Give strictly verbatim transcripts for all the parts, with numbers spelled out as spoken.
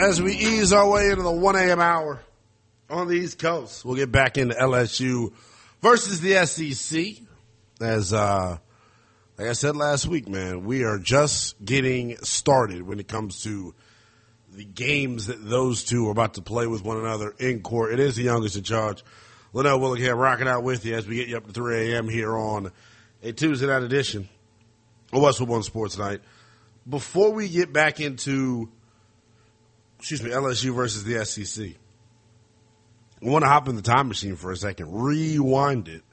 as we ease our way into the one a.m. hour on the East Coast. We'll get back into L S U versus the S E C. As, uh, like I said last week, man, we are just getting started when it comes to the games that those two are about to play with one another in court. It is the youngest in charge. Linnell Willingham rocking out with you as we get you up to three a.m. here on a Tuesday night edition of Westwood One Sports Night. Before we get back into, excuse me, L S U versus the S E C, I want to hop in the time machine for a second, rewind it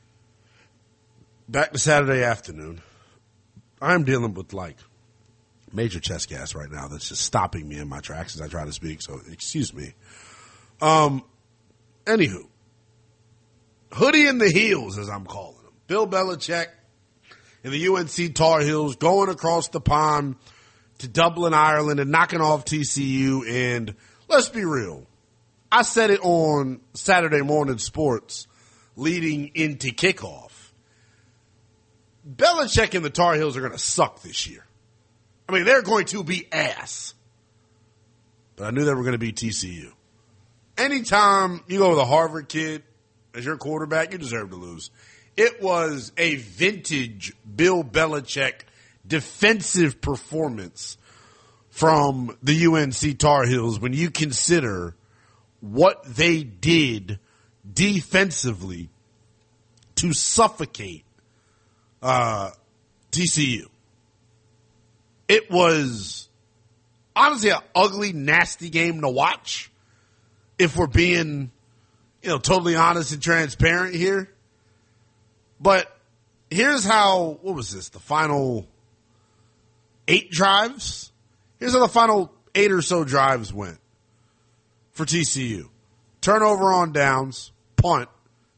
back to Saturday afternoon. I'm dealing with, like, major chest gas right now that's just stopping me in my tracks as I try to speak, so excuse me. Um, anywho, Hoodie in the heels, as I'm calling him. Bill Belichick and the U N C Tar Heels going across the pond to Dublin, Ireland, and knocking off T C U. And let's be real, I said it on Saturday Morning Sports leading into kickoff. Belichick and the Tar Heels are going to suck this year. I mean, they're going to be ass. But I knew they were going to be T C U. Anytime you go with a Harvard kid as your quarterback, you deserve to lose. It was a vintage Bill Belichick defensive performance from the U N C Tar Heels when you consider what they did defensively to suffocate uh, T C U. It was honestly an ugly, nasty game to watch, if we're being, you know, totally honest and transparent here. But here's how, what was this, the final eight drives? Here's how the final eight or so drives went for T C U. Turnover on downs, punt,